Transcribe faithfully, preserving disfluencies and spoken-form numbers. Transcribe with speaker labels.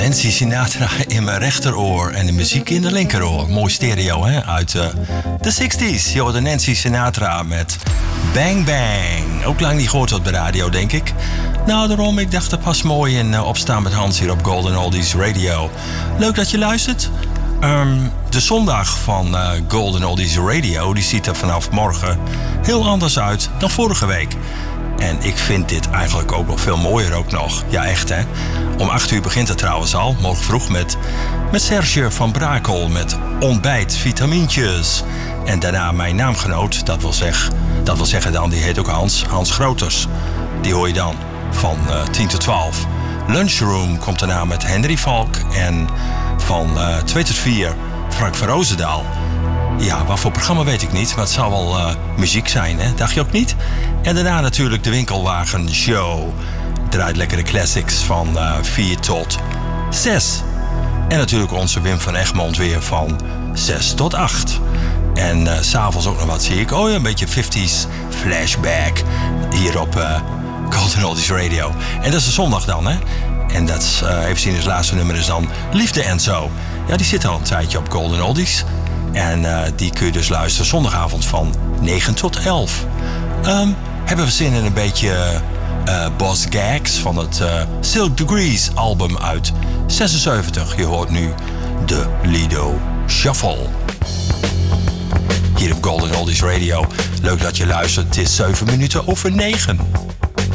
Speaker 1: Nancy Sinatra in mijn rechteroor en de muziek in de linkeroor. Mooi stereo, hè? Uit uh, de zestig's. Je hoorde Nancy Sinatra met Bang Bang. Ook lang niet gehoord op de radio, denk ik. Nou, daarom, ik dacht, dat past mooi in uh, Opstaan met Hans hier op Golden Oldies Radio. Leuk dat je luistert. Um, de zondag van uh, Golden Oldies Radio, die ziet er vanaf morgen heel anders uit dan vorige week. En ik vind dit eigenlijk ook nog veel mooier ook nog. Ja, echt hè. Om acht uur begint het trouwens al. Morgen vroeg met, met Serge van Brakel met ontbijt, vitamintjes. En daarna mijn naamgenoot, dat wil, zeg, dat wil zeggen dan, die heet ook Hans. Hans Groters. Die hoor je dan van uh, tien tot twaalf. Lunchroom komt daarna met Henry Valk. En van uh, twee tot vier Frank van Roosendaal. Ja, wat voor programma weet ik niet, maar het zal wel uh, muziek zijn, hè? Dacht je ook niet? En daarna natuurlijk de Winkelwagen Show. Draait lekkere classics van uh, vier tot zes. En natuurlijk onze Wim van Egmond weer van zes tot acht. En uh, s'avonds ook nog wat zie ik. Oh ja, een beetje vijftiger flashback hier op uh, Golden Oldies Radio. En dat is de zondag dan, hè? En dat is, uh, even zien, het laatste nummer is dan Liefde en Zo. Ja, die zit al een tijdje op Golden Oldies. En uh, die kun je dus luisteren zondagavond van negen tot elf. Um, hebben we zin in een beetje uh, Boss Gags van het uh, Silk Degrees album uit zesenzeventig. Je hoort nu de Lido Shuffle. Hier op Golden Oldies Radio. Leuk dat je luistert. Het is zeven minuten over negen.